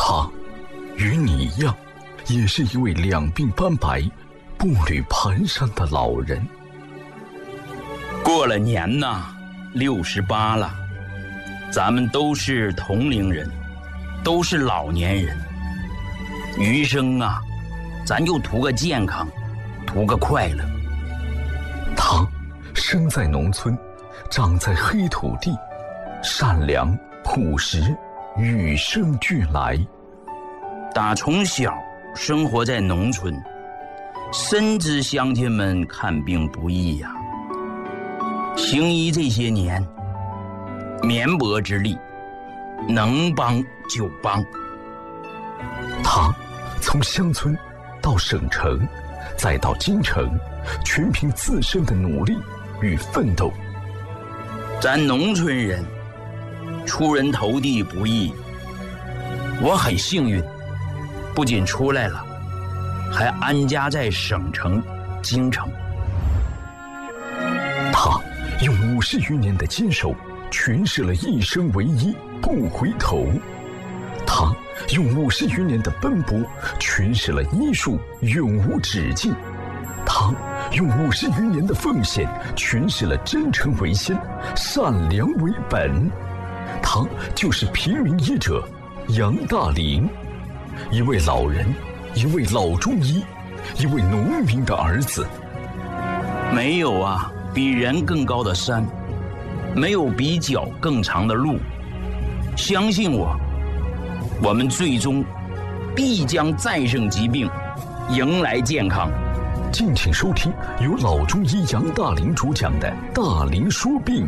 他与你一样，也是一位两鬓斑白、步履蹒跚的老人。 过了年呐，68了，咱们都是同龄人，都是老年人。余生啊，咱就图个健康，图个快乐。 他生在农村，长在黑土地，善良朴实，与生俱来。 打从小生活在农村，深知乡亲们看病不易呀。行医这些年，绵薄之力，能帮就帮。 他从乡村到省城，再到京城，全凭自身的努力与奋斗。 咱农村人出人头地不易，我很幸运，不仅出来了，还安家在省城京城。 他用50余年的坚守，诠释了一生唯一，不回头。他用50余年的奔波，诠释了医术永无止境。他用50余年的奉献，诠释了真诚为先，善良为本。他就是平民医者杨大林，一位老人，一位老中医，一位农民的儿子。 没有啊比人更高的山，没有比脚更长的路。相信我，我们最终必将战胜疾病，迎来健康。 敬请收听由老中医杨大林主讲的《大林说病》。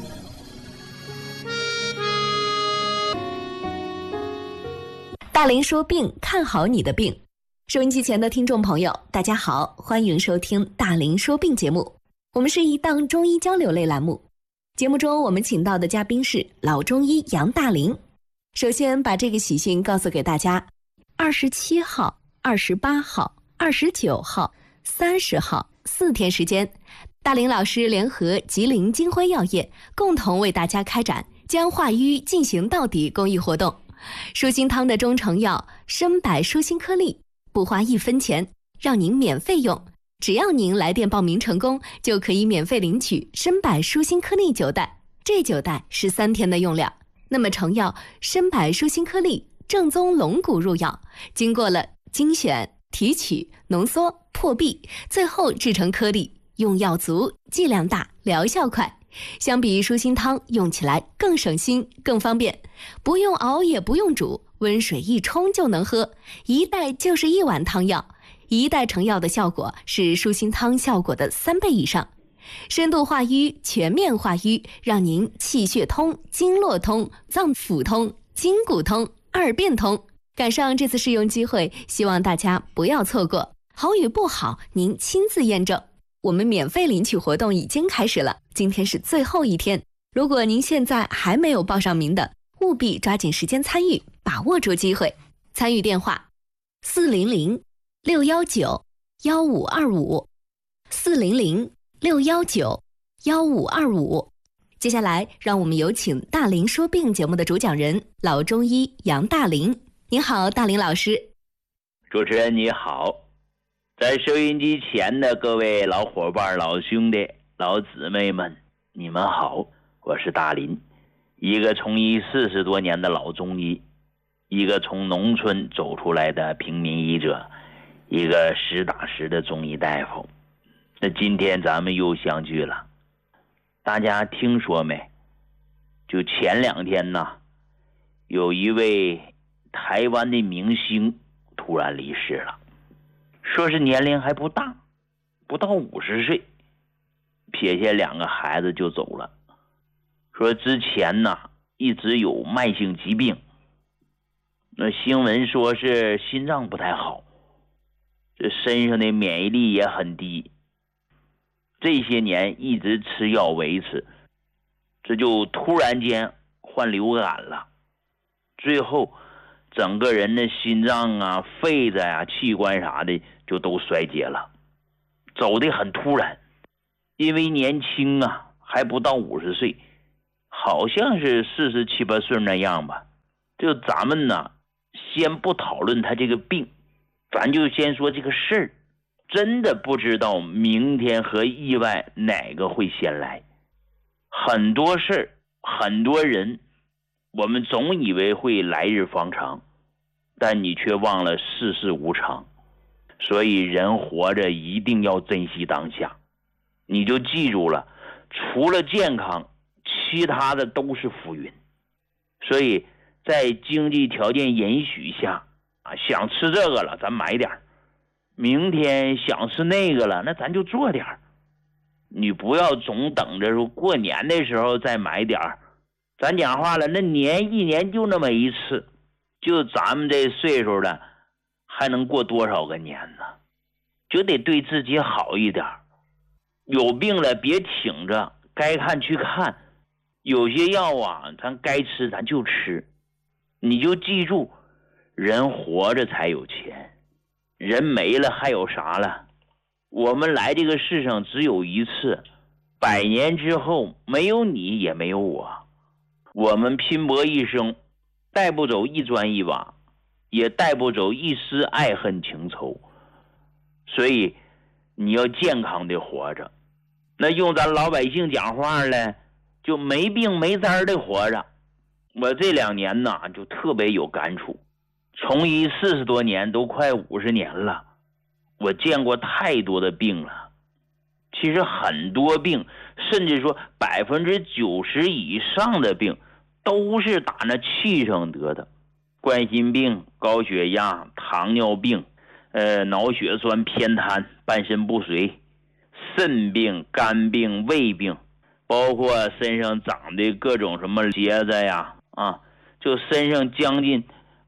大林说病，看好你的病。收音机前的听众朋友，大家好，欢迎收听大林说病节目。我们是一档中医交流类栏目，节目中我们请到的嘉宾是老中医杨大林。首先把这个喜讯告诉给大家：27号、28号、29号、30号4天时间，大林老师联合吉林金辉药业共同为大家开展将化瘀进行到底公益活动。舒心汤的中成药参柏舒心颗粒，不花1分钱，让您免费用。只要您来电报名成功，就可以免费领取参柏舒心颗粒9袋，这9袋是3天的用量。那么成药参柏舒心颗粒正宗龙骨入药，经过了精选、提取、浓缩、破壁，最后制成颗粒，用药足，剂量大，疗效快。相比舒心汤，用起来更省心更方便，不用熬也不用煮，温水一冲就能喝，一袋就是1碗汤药，一袋成药的效果是舒心汤效果的3倍以上，深度化瘀，全面化瘀，让您气血通，经络通，脏腑通，筋骨通，2便通。赶上这次试用机会，希望大家不要错过，好与不好您亲自验证。我们免费领取活动已经开始了，今天是最后一天，如果您现在还没有报上名的，务必抓紧时间参与，把握住机会。参与电话400-619-1525 400-619-1525。接下来让我们有请大林说病节目的主讲人老中医杨大林。您好，大林老师。 主持人你好，在收音机前的各位老伙伴、老兄弟、老姊妹们，你们好，我是大林，一个从医40多年的老中医，一个从农村走出来的平民医者，一个实打实的中医大夫。那今天咱们又相聚了，大家听说没？就前2天呢，有一位台湾的明星突然离世了，说是年龄还不大，不到50岁，撇下2个孩子就走了。说之前呢一直有慢性疾病，那新闻说是心脏不太好，这身上的免疫力也很低，这些年一直吃药维持，这就突然间患流感了，最后整个人的心脏啊、肺子啊、器官啥的就都衰竭了，走得很突然。因为年轻啊，还不到50岁，好像是47、8岁那样吧。就咱们呢， 先不讨论他这个病，咱就先说这个事儿。真的不知道明天和意外哪个会先来。很多事儿，很多人，我们总以为会来日方长，但你却忘了世事无常。所以人活着一定要珍惜当下。你就记住了，除了健康，其他的都是浮云。所以在经济条件允许下想吃这个了咱买点，明天想吃那个了那咱就做点。你不要总等着说过年的时候再买点。咱讲话了，那一年就那么一次，就咱们这岁数了还能过多少个年呢？就得对自己好一点。有病了别挺着，该看去看。有些药咱该吃咱就吃。你就记住，人活着才有钱，人没了还有啥了？我们来这个世上只有一次，100年之后没有你也没有我。我们拼搏一生，带不走一砖一瓦，也带不走一丝爱恨情仇。所以你要健康的活着。那用咱老百姓讲话呢，就没病没灾的活着。我这2年呢就特别有感触，从医40多年，都快50年了，我见过太多的病了。其实很多病，甚至说90%以上的病都是打那气上得的。冠心病、高血压、糖尿病、脑血栓偏瘫、半身不遂、肾病、肝病、胃病，包括身上长的各种什么结子呀，就身上将近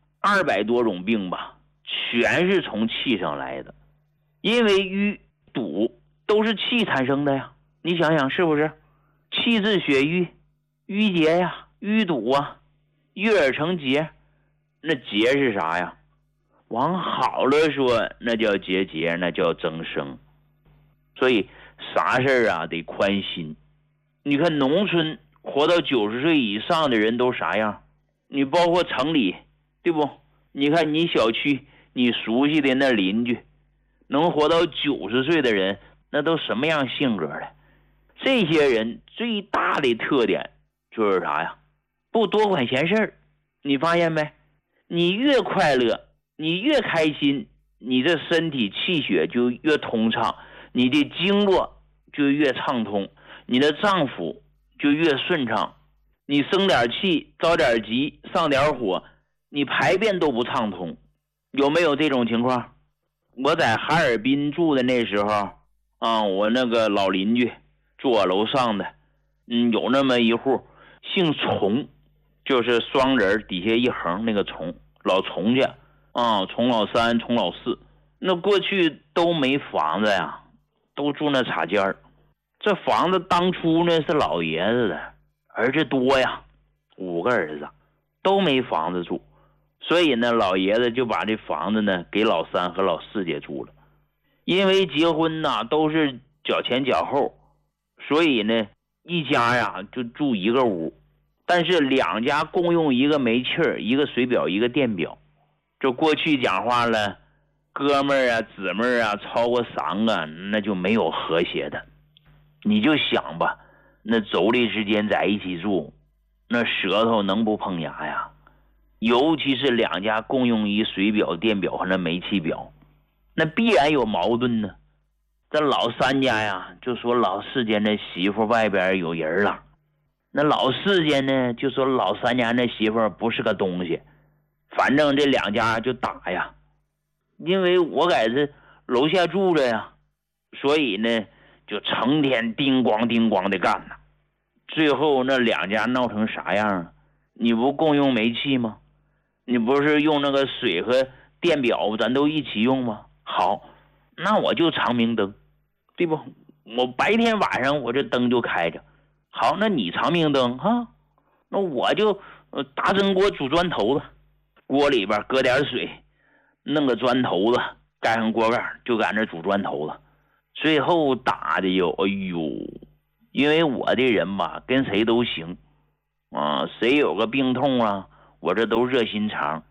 200多种病吧，全是从气上来的。因为淤堵都是气产生的呀，你想想是不是？气滞血瘀，淤结呀，淤堵郁而成结。那结是啥呀？往好了说那叫结，那叫增生。所以啥事得宽心。你看农村活到90岁以上的人都啥样？你包括城里，对不？你看你小区你熟悉的那邻居，能活到90岁的人，那都什么样性格的？这些人最大的特点就是啥呀？不多管闲事儿。你发现没？你越快乐，你越开心，你这身体气血就越通畅，你的经络就越畅通，你的脏腑就越顺畅。你生点气，着点急，上点火，你排便都不畅通。有没有这种情况？我在哈尔滨住的那时候我那个老邻居住我楼上的，有那么一户姓崇，就是双人底下一横那个崇，老崇家崇老3、崇老4。那过去都没房子呀，都住那插间儿。这房子当初呢是老爷子的，儿子多呀，5个儿子都没房子住，所以呢老爷子就把这房子呢给老3和老4家住了。因为结婚都是缴前缴后，所以呢一家呀就住一个屋，但是2家共用一个煤气儿、一个水表、一个电表。这过去讲话了，哥们儿姊妹儿超过3个那就没有和谐的。你就想吧，那妯娌之间在一起住，那舌头能不碰牙呀？尤其是2家共用一水表、电表和那煤气表，那必然有矛盾呢。这老3家呀就说老4家那媳妇外边有人了，那老4家呢就说老3家那媳妇不是个东西。反正这2家就打呀。因为我在这楼下住着呀，所以呢就成天叮咣叮咣的干呢。最后那2家闹成啥样？你不共用煤气吗？你不是用那个水和电表咱都一起用吗？好，那我就长明灯，对不？我白天晚上我这灯就开着。好，那你长明灯那我就大蒸锅煮砖头子，锅里边搁点水，弄个砖头子，盖上锅盖，就在那煮砖头子。最后打的因为我这人吧跟谁都行谁有个病痛我这都热心肠，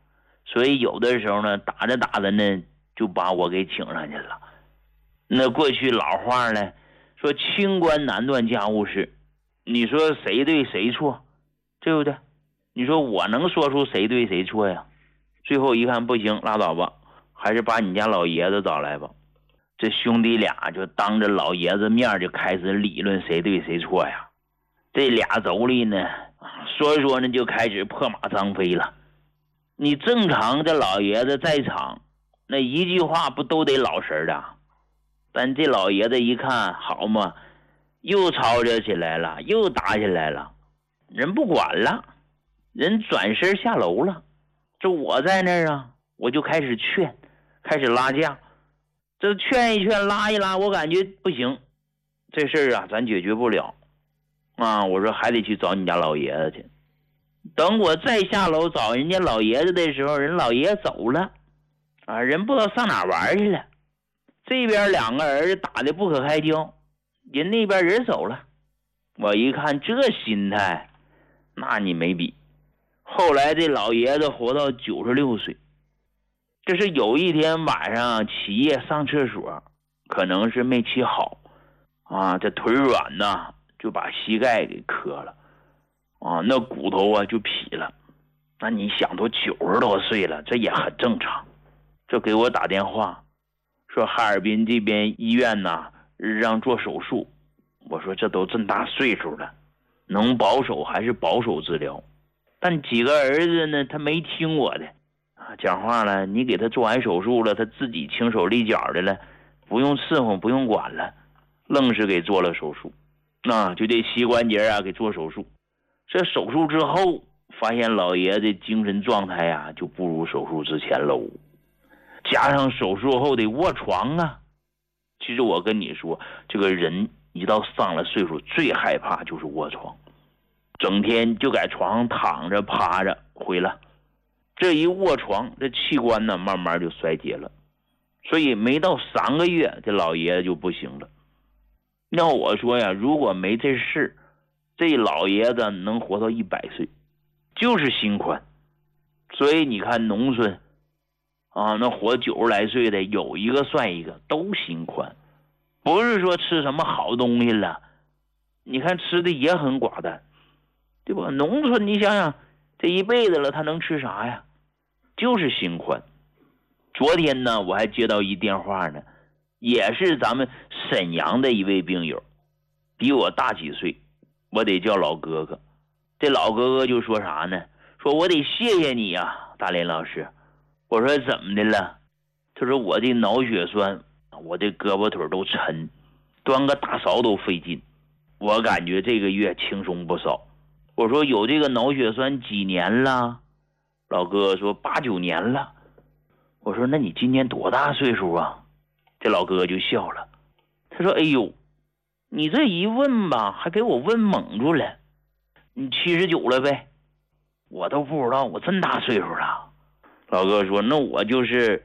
所以有的时候呢，打着打着呢，就把我给请上去了。那过去老话呢，说清官难断家务事，你说谁对谁错，对不对？你说我能说出谁对谁错呀？最后一看不行，拉倒吧，还是把你家老爷子找来吧。这兄弟俩就当着老爷子面就开始理论谁对谁错呀。这俩妯娌呢，说呢就开始破马张飞了。你正常这老爷子在场，那一句话不都得老实的？但这老爷子一看，好嘛，又吵吵起来了，又打起来了，人不管了，人转身下楼了。这我在那儿啊，我就开始劝，开始拉架。这劝一劝，拉一拉，我感觉不行，这事儿啊，咱解决不了啊。我说还得去找你家老爷子去。等我再下楼找人家老爷子的时候，人老爷子走了啊，人不知道上哪玩去了。这边两个儿子打得不可开交，人那边人走了。我一看这心态，那你没比。后来这老爷子活到96岁，这是有一天晚上起夜上厕所，可能是没起好啊，这腿软呐，就把膝盖给磕了啊，那骨头啊就劈了。那你想都90多岁了，这也很正常。这给我打电话说哈尔滨这边医院呐让做手术。我说这都这么大岁数了，能保守还是保守治疗。但几个儿子呢，他没听我的啊，讲话了，你给他做完手术了，他自己轻手利脚的了，不用伺候，不用管了，愣是给做了手术。那就这膝关节啊给做手术。这手术之后发现老爷子精神状态啊就不如手术之前喽，加上手术后的卧床啊。其实我跟你说，这个人一到上了岁数最害怕就是卧床，整天就在床上躺着趴着毁了。这一卧床，这器官呢慢慢就衰竭了，所以没到3个月这老爷子就不行了。要我说呀，如果没这事，这老爷子能活到100岁，就是心宽。所以你看农村啊，那活90来岁的有一个算一个，都心宽。不是说吃什么好东西了，你看吃的也很寡淡，对吧？农村你想想，这一辈子了他能吃啥呀？就是心宽。昨天呢我还接到一电话呢，也是咱们沈阳的一位病友，比我大几岁，我得叫老哥哥。这老哥哥就说啥呢？说我得谢谢你啊，大连老师。我说怎么的了？他说我这脑血栓，我这胳膊腿都沉，端个大勺都费劲。我感觉这个月轻松不少。我说有这个脑血栓几年了？老哥说8、9年了。我说那你今年多大岁数啊？这老哥就笑了，他说哎呦，你这一问吧，还给我问懵住了。你79了呗？我都不知道我这么大岁数了。老哥说那我就是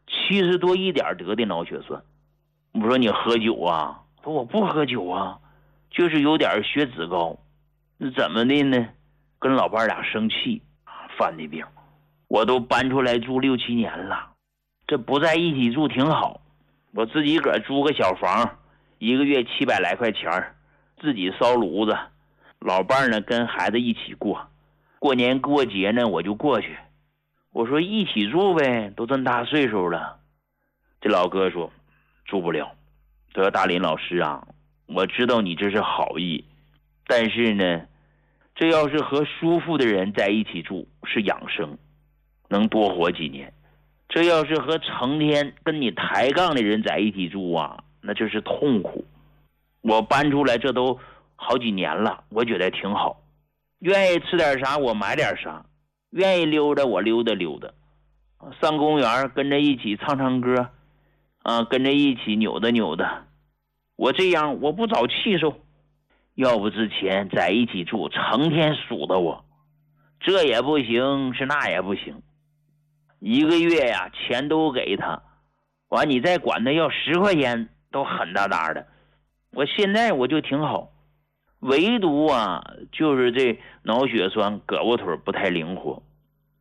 70多一点得的脑血栓。我说你喝酒啊？说我不喝酒啊，就是有点血脂高。那怎么的呢？跟老伴俩生气犯的病。我都搬出来住6、7年了，这不在一起住挺好。我自己个租个小房，1个月700来块钱，自己烧炉子，老伴呢跟孩子一起过，过年过节呢我就过去。我说一起住呗，都这么大岁数了。这老哥说住不了。他说大林老师啊，我知道你这是好意，但是呢，这要是和舒服的人在一起住是养生，能多活几年。这要是和成天跟你抬杠的人在一起住啊，那就是痛苦。我搬出来这都好几年了，我觉得挺好，愿意吃点啥我买点啥，愿意溜达我溜达溜达，上公园跟着一起唱唱歌啊，跟着一起扭达扭达。我这样我不找气受。要不之前在一起住成天数的我，这也不行是那也不行，1个月呀钱都给他，完你再管他要10块钱都狠大大的。我现在我就挺好，唯独啊就是这脑血栓胳膊腿不太灵活。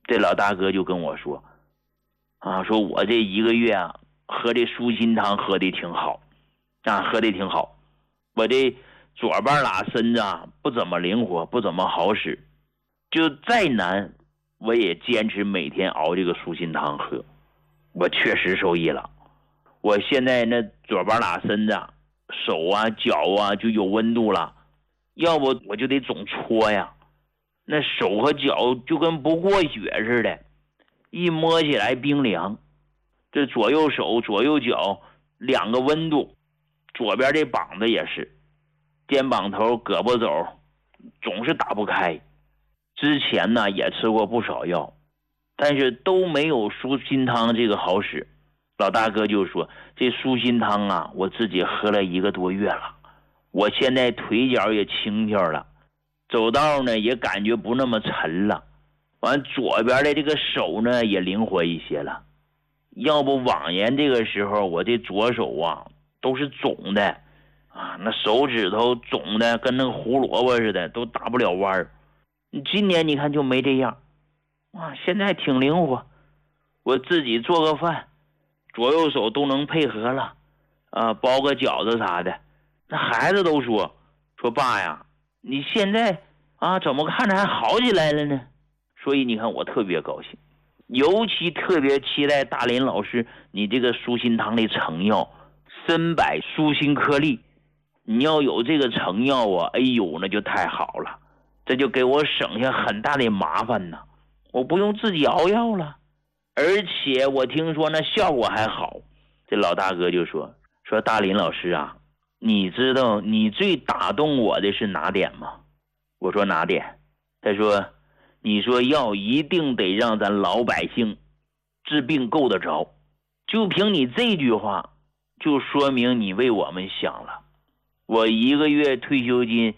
这老大哥就跟我说说我这一个月啊喝这舒心汤喝的挺好喝的挺好，我这左半拉身子不怎么灵活，不怎么好使，就再难我也坚持每天熬这个舒心汤喝，我确实受益了。我现在那左半拉身子手脚就有温度了，要不我就得总搓呀，那手和脚就跟不过血似的，一摸起来冰凉。这左右手左右脚两个温度，左边这膀子也是，肩膀头胳膊肘总是打不开。之前呢也吃过不少药，但是都没有舒心汤这个好使。老大哥就说这舒心汤我自己喝了1个多月了，我现在腿脚也轻巧了，走道呢也感觉不那么沉了，完左边的这个手呢也灵活一些了。要不往年这个时候我这左手都是肿的那手指头肿的跟那个胡萝卜似的，都打不了弯儿。今年你看就没这样现在挺灵活，我自己做个饭左右手都能配合了包个饺子啥的。那孩子都说爸呀，你现在怎么看着还好起来了呢？所以你看我特别高兴，尤其特别期待大林老师你这个舒心汤的成药参柏舒心颗粒，你要有这个成药哎呦那就太好了，这就给我省下很大的麻烦呢，我不用自己熬药了，而且我听说那效果还好。这老大哥就说大林老师你知道你最打动我的是哪点吗？我说哪点？他说你说药一定得让咱老百姓治病够得着，就凭你这句话就说明你为我们想了。我1个月退休金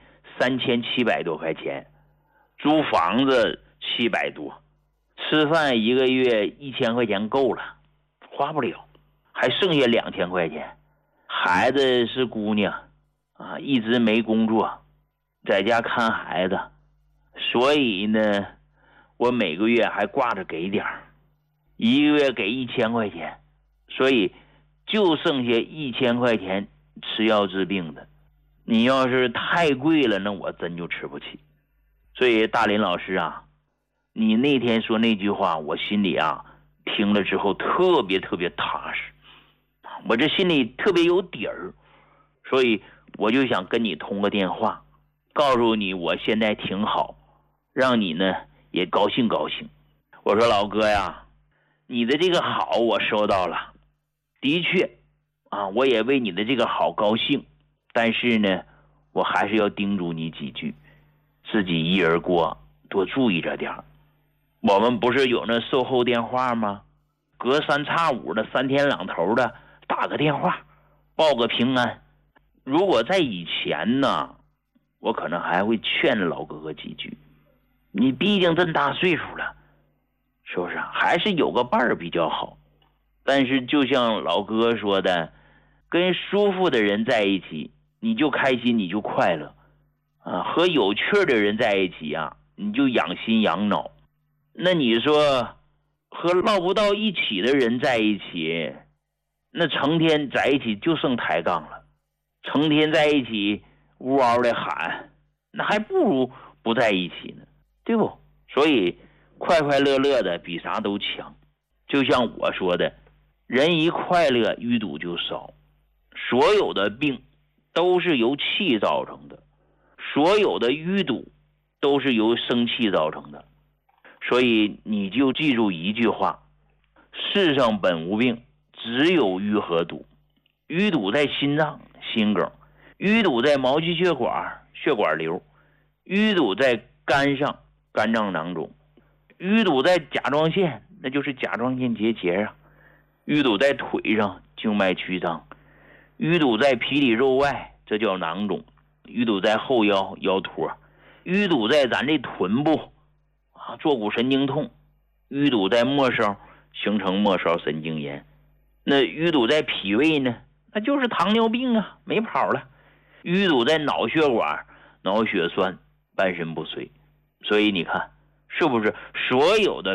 3700多块钱，租房子700多，吃饭1个月1000块钱够了，花不了，还剩下2000块钱。孩子是姑娘一直没工作，在家看孩子，所以呢我每个月还挂着给点，1个月给1000块钱，所以就剩下1000块钱吃药治病的。你要是太贵了，那我真就吃不起。所以大林老师你那天说那句话，我心里听了之后特别特别踏实，我这心里特别有底儿，所以我就想跟你通个电话，告诉你我现在挺好，让你呢也高兴高兴。我说老哥呀，你的这个好我收到了，的确我也为你的这个好高兴，但是呢我还是要叮嘱你几句，自己一人过多注意着点。我们不是有那售后电话吗？隔三差五的3天2头的打个电话报个平安。如果在以前呢，我可能还会劝老哥哥几句，你毕竟这么大岁数了，是不是还是有个伴儿比较好。但是就像老哥说的，跟舒服的人在一起你就开心你就快乐和有趣的人在一起你就养心养脑。那你说和唠不到一起的人在一起，那成天在一起就剩抬杠了，成天在一起呜嗷的喊，那还不如不在一起呢，对不？所以快快乐乐的比啥都强。就像我说的，人一快乐淤堵就少。所有的病都是由气造成的，所有的淤堵都是由生气造成的。所以你就记住一句话，世上本无病，只有淤和堵。淤堵在心脏心梗，淤堵在毛细血管血管瘤，淤堵在肝上肝脏囊肿，淤堵在甲状腺那就是甲状腺结节淤堵在腿上静脉曲张，淤堵在皮里肉外这叫囊肿，淤堵在后腰腰托，淤堵在咱这臀部坐骨神经痛，淤堵在末梢形成末梢神经炎。那淤堵在脾胃呢，那就是糖尿病没跑了。淤堵在脑血管脑血栓半身不遂。所以你看是不是所有的